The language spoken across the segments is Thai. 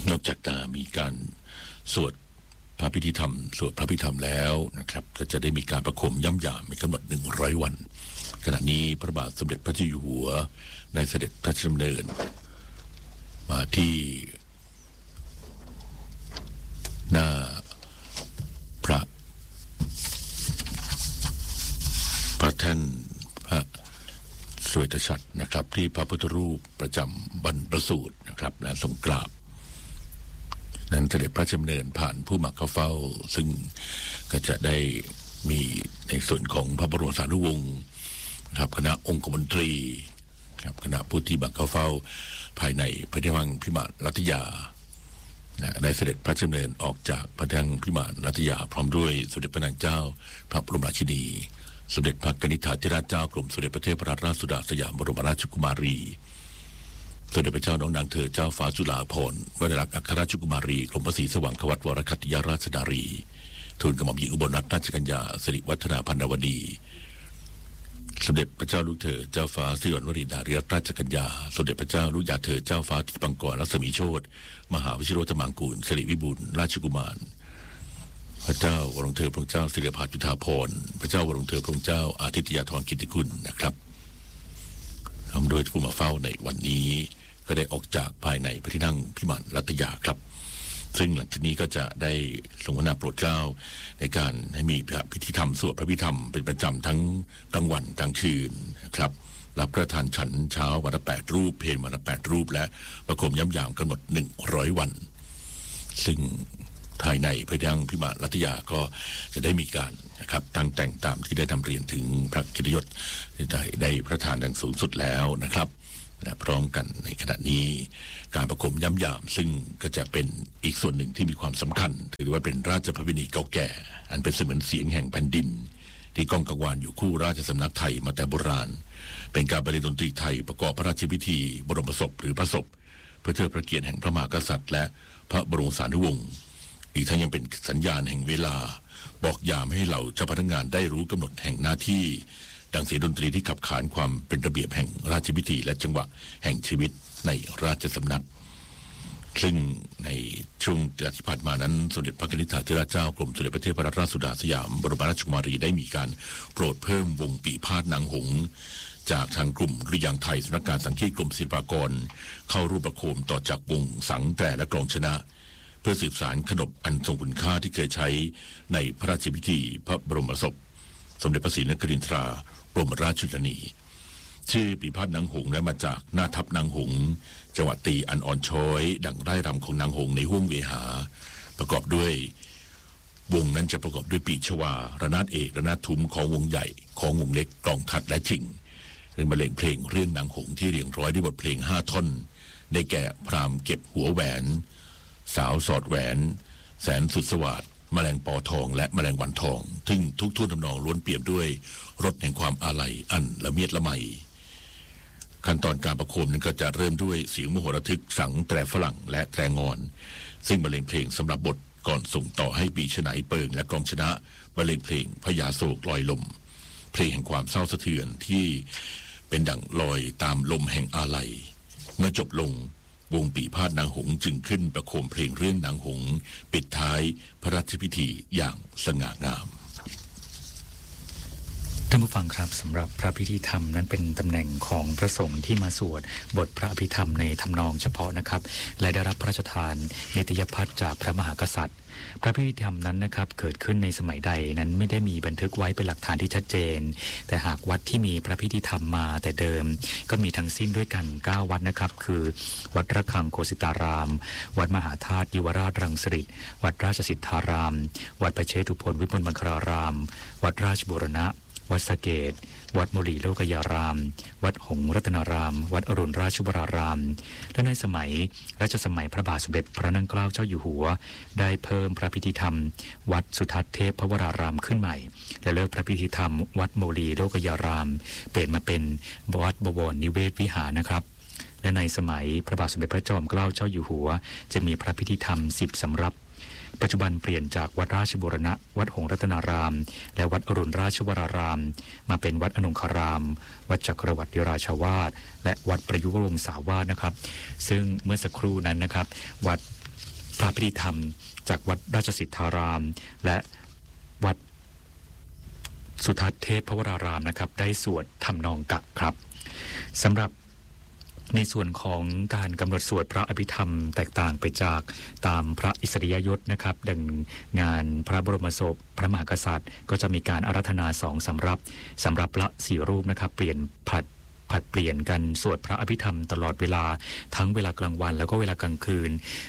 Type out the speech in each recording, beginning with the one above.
นอกจากจะมีการสวดพระพิธีธรรมสวดพระพิธีธรรมแล้วนะครับก็จะได้มีการประโคมย่ำหยามในกำหนด100 วันขณะนี้พระบาทสมเด็จพระเจ้าอยู่หัวในเสด็จพระราชดำเนินมาที่หน้าพระแท่นพระสวยตฉัตรนะครับที่พระพุทธรูปประจำบรรพสูตรนะครับและทรงกราบนั้นเสด็จพระราชดำเนินผ่านผู้มาเข้าเฝ้าซึ่งก็จะได้มีในส่วนของพระบรมสารีวงศ์นะครับคณะองคมนตรีครับคณะผู้ที่มาเข้าเฝ้าภายในพระที่นั่งพิมานรัตยาได้เสด็จพระราชดำเนินออกจากพระที่นั่งพิมานรัตยาพร้อมด้วยสมเด็จพระนางเจ้าพระบรมราชินีสมเด็จพระกนิษฐาธิราชเจ้ากรมสมเด็จพระเทพรัตนราชสุดาสยามบรมราชกุมารีสมเด็จพระเจ้าน้องนางเธอเจ้าฟ้าจุฬาภรณ์วชิรอัครราชกุมารีกรมพระศรีสว่างควัตวรคัตติยราชดารีทูลกระหม่อมหญิงอุบลรัตนราชกัญญาสิริวัฒนาพันนวดีสมเด็จพระเจ้าลูกเธอเจ้าฟ้าสิริวัณวรีนารีรัตนราชกัญญาสมเด็จพระเจ้าลูกยาเธอเจ้าฟ้าทิปังกรรัศมีโชติมหาวชิโรธมังกูลสิริวิบูลย์ราชกุมารพระเจ้าวรวงเธอพระองค์เจ้าสิริภาจุฑาภรณ์พระเจ้าวรวงเธอพระองค์เจ้าอาทิตยาธรกิตติกุลนะครับทำโดยผู้มาเฝ้าในวันนี้ก็ได้ออกจากภายในพระที่นั่งพิมานรัตยาครับซึ่งหลังจากนี้ก็จะได้ทรงพระนามโปรดเกล้าในการให้มีพิธีธรรมสวดพระพิธรรมเป็นประจำทั้งกลางวันกลางคืนนะครับรับประทานฉันเช้าวันละ8 รูปเพลวันละ8 รูปและประโคมย่ำหยามกำหนด100 วันซึ่งภายในพระที่นั่งพิมานรัตยาก็จะได้มีการนะครับตั้งแต่งตามที่ได้ทำเรียนถึงพระกิตยศได้พระทานดังสูงสุดแล้วนะครับและพร้อมกันในขณะนี้การประโคมย่ำหยามซึ่งก็จะเป็นอีกส่วนหนึ่งที่มีความสำคัญถือว่าเป็นราชประเพณีเก่าแก่อันเป็นเสมือนเสียงแห่งแผ่นดินที่ก้องกังวานอยู่คู่ราชสำนักไทยมาแต่โบราณเป็นการบรรเลงดนตรีไทยประกอบพระราชพิธีบรมศพหรือพระศพเพื่อเทิดพระเกียรติแห่งพระมหากษัตริย์และพระบรมสารีวงศ์อีกทั้งยังเป็นสัญญาณแห่งเวลาบอกยามให้เหล่าเจ้าพนักงานได้รู้กำหนดแห่งหน้าที่ดังเสียงดนตรีที่ขับขานความเป็นระเบียบแห่งราชพิธีและจังหวะแห่งชีวิตในราชสำนักซึ่งในช่วงที่ผ่านมานั้นสมเด็จพระกนิษฐาธิราชเจ้ากรมสมเด็จพระเทพรัตนราชสุดาสยามบรมราชกุมารีได้มีการโปรดเพิ่มวงปีพาดนางหงส์จากทางกลุ่มดุริยางค์ไทยสำนักงานสังฆีตกรมศิลปากรเข้าร่วมประโคมต่อจากวงสังแต่และกลองชนะเพื่อสืบสานขนบอันทรงคุณค่าที่เคยใช้ในพระราชพิธีพระบรมศพสมเด็จพระศรีนครินทราบรมราชชนนีชื่อปีพาดนางหงส์ได้มาจากหน้าทัพนางหงส์จังหวะตีอันอ่อนช้อยดังไร่รำของนางหงส์ในห้วงเวหาประกอบด้วยวงนั้นจะประกอบด้วยปีชวาระนาดเอกระนาดทุ้มของวงใหญ่ของวงเล็กกลองทัดและชิงเป็นบรรเลงเพลงเรื่องนางหงส์ที่เรียงร้อยด้วยบทเพลง5 ท่อนได้แก่พรามเก็บหัวแหวนสาวสอดแหวนแสนสุดสวัสดิ์แมลงปอทองและแมลงวันทองซึ่งทุกท่วงทำนองล้วนเปรียบด้วยรสแห่งความอาลัยอันละเมียดละไมขั้นตอนการประโคมนั้นก็จะเริ่มด้วยเสียงมโหระทึกสังแตรฝรั่งและแตรงอนซึ่งบรรเลงเพลงสำหรับบทก่อนส่งต่อให้ปีฉไนเปิงและกองชนะบรรเลงเพลงพญาโศกลอยลมเพลงแห่งความเศร้าสะเทือนที่เป็นดั่งลอยตามลมแห่งอาลัยเมื่อจบลงวงปีพาดนางหงส์จึงขึ้นประโคมเพลงเรื่องนางหงส์ปิดท้ายพระราชพิธีอย่างสง่างามท่านผู้ฟังครับสำหรับพระพิธีธรรมนั้นเป็นตำแหน่งของพระสงฆ์ที่มาสวดบทพระอภิธรรมในทำนองเฉพาะนะครับและได้รับพระราชทานนิตยพัฒน์จากพระมหากษัตริย์พระพิธีธรรมนั้นนะครับเกิดขึ้นในสมัยใดนั้นไม่ได้มีบันทึกไว้เป็นหลักฐานที่ชัดเจนแต่หากวัดที่มีพระพิธีธรรมมาแต่เดิมก็มีทั้งสิ้นด้วยกัน9 วัดนะครับคือวัดระฆังโคสิตารามวัดมหาธาตุยุวราชรังสฤษฎ์วัดราชสิทธารามวัดประเชตุพนวิมลมังคลารามวัดราชบูรณะวัดสะเกษวัดโมลีโลกยารามวัดหงส์รัตนารามวัดอรุณราชวรารามและในสมัยรัชสมัยพระบาทสมเด็จพระนั่งเกล้าเจ้าอยู่หัวได้เพิ่มพระพิธีธรรมวัดสุทัศน์เทพวรารามขึ้นใหม่และเลิกพระพิธีธรรมวัดโมลีโลกยารามเปลี่ยนมาเป็นวัดบวรนิเวศวิหารนะครับและในสมัยพระบาทสมเด็จพระจอมเกล้าเจ้าอยู่หัวจะมีพระพิธีธรรม10 สำรับปัจจุบันเปลี่ยนจากวัดราชบูรณะวัดหงส์รัตนารามและวัดอรุณราชวรารามมาเป็นวัดอนงคารามวัดจักรวรรดิราชวาสและวัดประยุวงศาวาสนะครับซึ่งเมื่อสักครู่นั้นนะครับวัดระพิธีธรรมจากวัดราชสิทธารามและวัดสุทัศน์เทพวรารามนะครับได้สวดทำนองกะครับสำหรับในส่วนของการกำหนดสวดพระอภิธรรมแตกต่างไปจากตามพระอิสริยยศนะครับดังงานพระบรมศพพระมหากษัตริย์ก็จะมีการอาราธนา2สำรับพระ4รูปนะครับเปลี่ยนผลัดเปลี่ยนกันสวดพระอภิธรรมตลอดเวลาทั้งเวลากลางวันแล้วก็เวลากลางคืน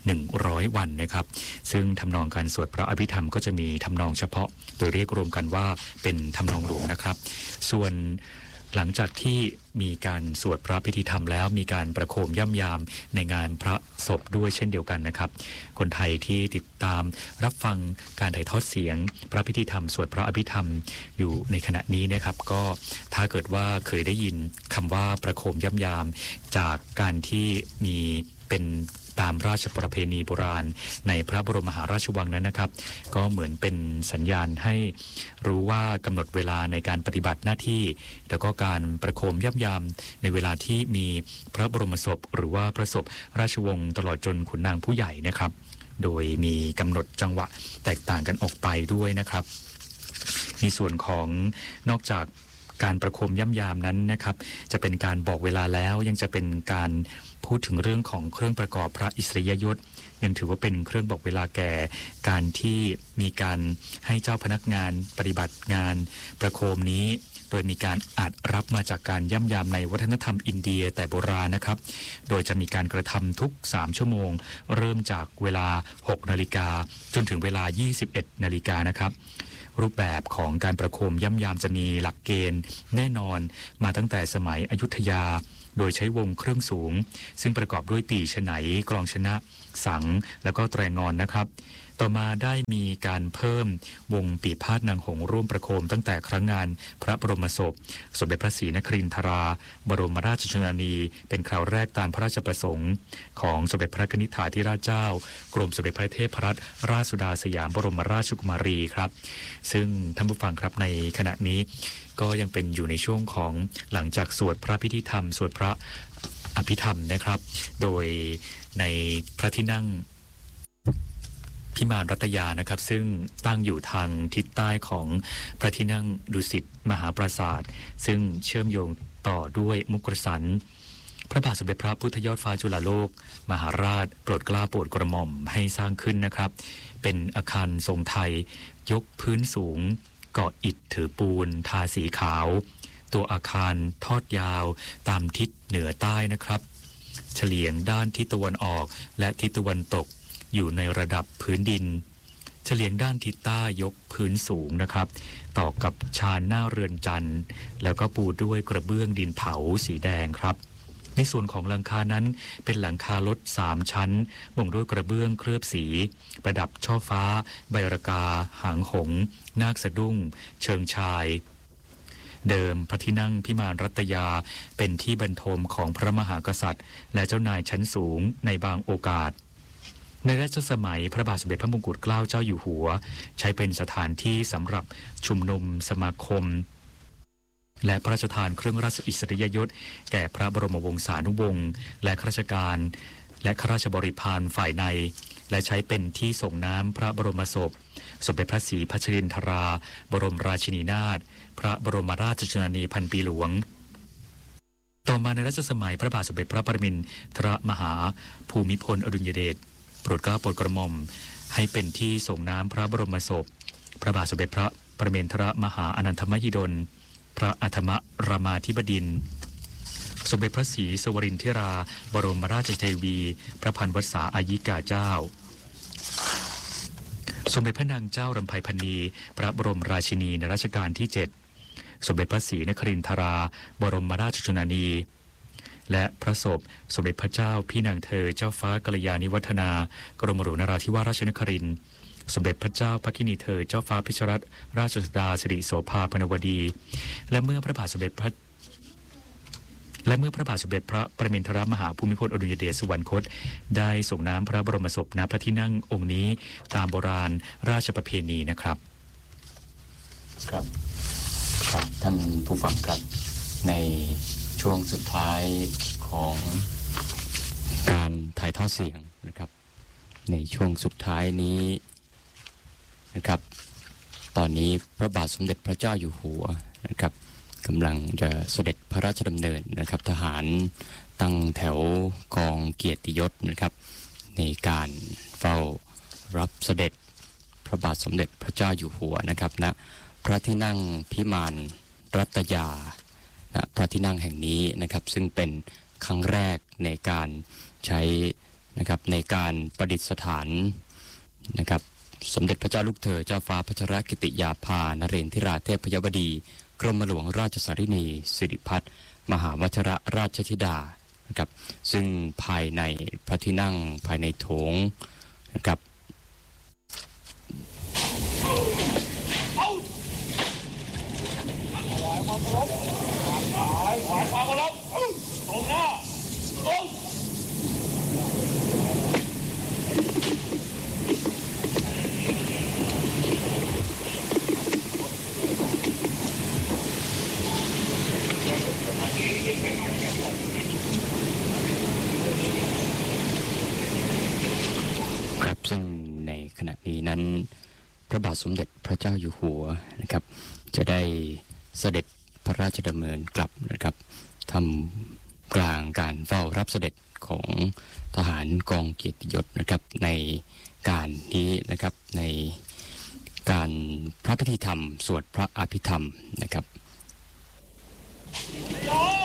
100วันนะครับซึ่งทำนองการสวดพระอภิธรรมก็จะมีทำนองเฉพาะโดยเรียกรวมกันว่าเป็นทำนองหลวงนะครับส่วนหลังจากที่มีการสวดพระพิธีธรรมแล้วมีการประโคมย่ำยามในงานพระศพด้วยเช่นเดียวกันนะครับคนไทยที่ติดตามรับฟังการถ่ายทอดเสียงพระพิธีธรรมสวดพระอภิธรรมอยู่ในขณะนี้นะครับก็ถ้าเกิดว่าเคยได้ยินคำว่าประโคมย่ำยามจากการที่มีเป็นตามราชประเพณีโบราณในพระบรมมหาราชวังนั้นนะครับก็เหมือนเป็นสัญญาณให้รู้ว่ากำหนดเวลาในการปฏิบัติหน้าที่แล้วก็การประโคมย่ำยามในเวลาที่มีพระบรมศพหรือว่าพระศพราชวงศ์ตลอดจนขุนนางผู้ใหญ่นะครับโดยมีกำหนดจังหวะแตกต่างกันออกไปด้วยนะครับในส่วนของนอกจากการประโคมย่ำยามนั้นนะครับจะเป็นการบอกเวลาแล้วยังจะเป็นการพูดถึงเรื่องของเครื่องประกอบพระอิสริยยศยังถือว่าเป็นเครื่องบอกเวลาแก่การที่มีการให้เจ้าพนักงานปฏิบัติงานประโคมนี้โดยมีการอาจรับมาจากการย่ำยามในวัฒนธรรมอินเดียแต่โบราณนะครับโดยจะมีการกระทำทุก3ชั่วโมงเริ่มจากเวลา 6 นาฬิกาจนถึงเวลา 21 นาฬิกานะครับรูปแบบของการประโคมย่ำยามจะมีหลักเกณฑ์แน่นอนมาตั้งแต่สมัยอยุธยาโดยใช้วงเครื่องสูงซึ่งประกอบด้วยปี่ฉไนกลองชนะสังแล้วก็แตรงอนนะครับต่อมาได้มีการเพิ่มวงปีพาทย์นางหงส์ร่วมประโคมตั้งแต่ครั้งงานพระบรมศพสมเด็จพระศรีนครินทราบรมราชชนนีเป็นคราวแรกตามพระราชประสงค์ของสมเด็จพระนิธิาธิราชเจ้ากรมสมเด็จพระเทพรัตนราชสุดาสยามบรมราชกุมารีครับซึ่งท่านผู้ฟังครับในขณะนี้ก็ยังเป็นอยู่ในช่วงของหลังจากสวดพระพิธีธรรมสวดพระอภิธรรมนะครับโดยในพระที่นั่งพิมานรัตยานะครับซึ่งตั้งอยู่ทางทิศใต้ของพระที่นั่งดุสิตมหาปราสาทซึ่งเชื่อมโยงต่อด้วยมุกสันพระบาทสมเด็จพระพุทธยอดฟ้าจุฬาโลกมหาราชโปรดเกล้าโปรดกระหม่อมให้สร้างขึ้นนะครับเป็นอาคารทรงไทยยกพื้นสูงก่ออิฐถือปูนทาสีขาวตัวอาคารทอดยาวตามทิศเหนือใต้นะครับเฉลียงด้านทิศตะวันออกและทิศตะวันตกอยู่ในระดับพื้นดินเฉลียงด้านทิศใต้ยกพื้นสูงนะครับต่อกับชานหน้าเรือนจันทร์แล้วก็ปูด้วยกระเบื้องดินเผาสีแดงครับในส่วนของหลังคานั้นเป็นหลังคารถ3ชั้นมุงด้วยกระเบื้องเคลือบสีประดับช่อฟ้าใบระกาหางหงส์นาคสะดุ้งเชิงชายเดิมพระที่นั่งพิมานรัตยาเป็นที่บรรทมของพระมหากษัตริย์และเจ้านายชั้นสูงในบางโอกาสในรัชสมัยพระบาทสมเด็จพระมงกุฎเกล้าเจ้าอยู่หัวใช้เป็นสถานที่สำหรับชุมนุมสมาคมและพระราชทานเครื่องราชอิสริยยศแก่พระบรมวงศานุวงศ์และข้าราชการและข้าราชบริพารฝ่ายในและใช้เป็นที่ส่งน้ำพระบรมศพสมเด็จพระศรีพัชรินทราบรมราชินีนาถพระบรมราชชนนีพันปีหลวงต่อมาในรัชสมัยพระบาทสมเด็จพระปรมินทรมหาภูมิพลอดุลยเดชโปรดเกล้าโปรดกระหม่อมให้เป็นที่ส่งน้ำพระบรมศพพระบาทสมเด็จพระปรมินทรมหาอนันทมหิดลพระอัฐมรามาธิบดินทร์สมเด็จพระศรีสวรินทราบรมราชเทวีพระพันวษาอายิกาเจ้าสมเด็จพระนางเจ้ารำไพพรรณีพระบรมราชินีในรัชกาลที่7สมเด็จพระศรีนครินทราบรมราชชนนีและพระศพสมเด็จพระเจ้าพี่นางเธอเจ้าฟ้ากัลยาณิวัฒนากรมหลวงนราธิวาสราชนครินทร์สมเด็จพระเจ้าพระกินีเธอเจ้าฟ้าพิชรัตนราชสุดาสิริโสภาพนวดีและเมื่อพระบาทสมเด็จพระปรมินทรมหาภูมิพลอดุลยเดชสุวรรคตได้ส่งน้ำพระบรมศพณพระที่นั่งองค์นี้ตามโบราณราชประเพณีนะครับครับท่านผู้ฟังครับในช่วงสุดท้ายของการถ่ายทอดเสียงนะครับในช่วงสุดท้ายนี้นะครับตอนนี้พระบาทสมเด็จพระเจ้าอยู่หัวนะครับกำลังจะเสด็จพระราชดำเนินนะครับทหารตั้งแถวกองเกียรติยศนะครับในการเฝ้ารับเสด็จพระบาทสมเด็จพระเจ้าอยู่หัวนะครับณพระที่นั่งพิมานรัตยาณพระที่นั่งแห่งนี้นะครับซึ่งเป็นครั้งแรกในการใช้นะครับในการประดิษฐานนะครับสมเด็จพระเจ้าลูกเธอเจ้าฟ้าพัชรกิติยาภานเรนทิราเทพยบดีกรมหลวงราชสารินีสิริพัฒน์มหาวชิรราชธิดานะครับซึ่งภายในพระที่นั่งภายในโถงนะครับครับซึ่งในขณะนี้นั้นพระบาทสมเด็จพระเจ้าอยู่หัวนะครับจะได้เสด็จพระราชดำเนินกลับนะครับทำกลางการเฝ้ารับเสด็จของทหารกองเกียรติยศนะครับในการนี้นะครับในการพระพิธีธรรมสวดพระอภิธรรมนะครับ